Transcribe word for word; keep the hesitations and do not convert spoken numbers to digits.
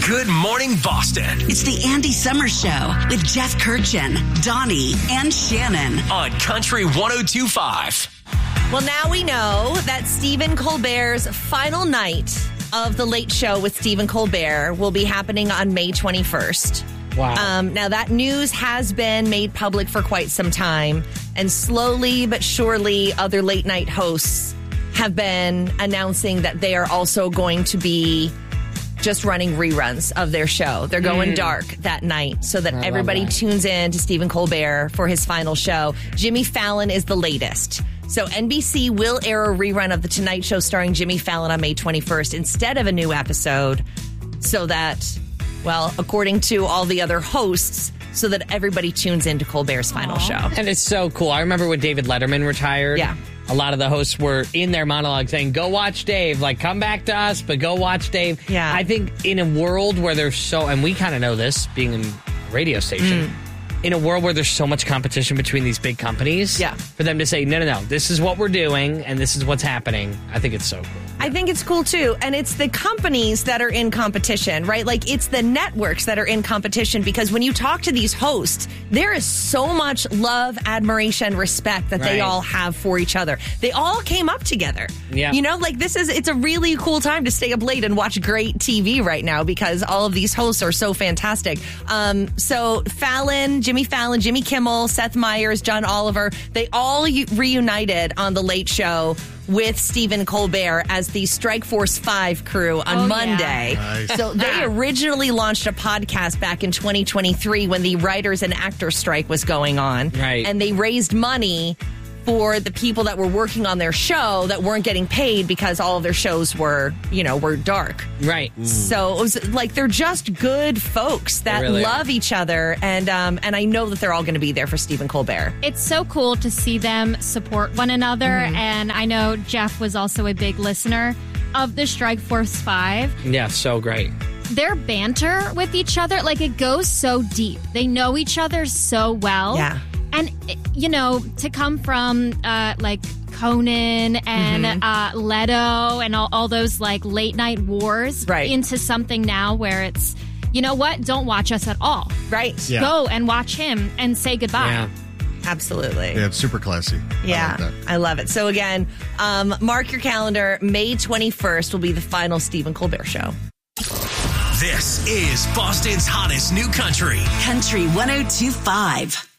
Good Morning Boston. It's the Andy Summers Show with Jeff Kirchin, Donnie, and Shannon. On Country one oh two point five. Well, now we know that Stephen Colbert's final night of The Late Show with Stephen Colbert will be happening on May twenty-first. Wow. Um, now, that news has been made public for quite some time, and slowly but surely other late night hosts have been announcing that they are also going to be just running reruns of their show. They're going mm. dark that night so that I everybody that. tunes in to Stephen Colbert for his final show. Jimmy Fallon is the latest. So N B C will air a rerun of The Tonight Show starring Jimmy Fallon on May twenty-first instead of a new episode, so that, well, according to all the other hosts, so that everybody tunes into Colbert's final Aww. show. And it's so cool. I remember when David Letterman retired. Yeah. A lot of the hosts were in their monologue saying, go watch Dave. Like, come back to us, but go watch Dave. Yeah. I think in a world where there's so, and we kind of know this being in a radio station, mm. in a world where there's so much competition between these big companies, yeah. for them to say, no, no, no, this is what we're doing and this is what's happening, I think it's so cool. I think it's cool, too. And it's the companies that are in competition, right? Like, it's the networks that are in competition, because when you talk to these hosts, there is so much love, admiration, respect that right. they all have for each other. They all came up together. Yeah. You know, like, this is, it's a really cool time to stay up late and watch great T V right now, because all of these hosts are so fantastic. Um, so Fallon, Jimmy Fallon, Jimmy Kimmel, Seth Meyers, John Oliver, they all u- reunited on The Late Show with Stephen Colbert as the Strike Force five crew on oh, Monday. Yeah. Nice. So they originally launched a podcast back in twenty twenty-three when the writers and actors strike was going on. Right. And they raised money for the people that were working on their show that weren't getting paid because all of their shows were, you know, were dark. Right. Mm. So it was like, they're just good folks that really love are. each other. And um, and I know that they're all going to be there for Stephen Colbert. It's so cool to see them support one another. Mm-hmm. And I know Jeff was also a big listener of the Strike Force five. Yeah, so great. Their banter with each other, like, it goes so deep. They know each other so well. Yeah. And, you know, to come from, uh, like, Conan and mm-hmm. uh, Leto and all, all those, like, late-night wars right. into something now where it's, you know what, don't watch us at all. Right. Yeah. Go and watch him and say goodbye. Yeah. Absolutely. Yeah, it's super classy. Yeah, I, like I love it. So again, um, mark your calendar. May twenty-first will be the final Stephen Colbert Show. This is Boston's hottest new country. Country one oh two point five.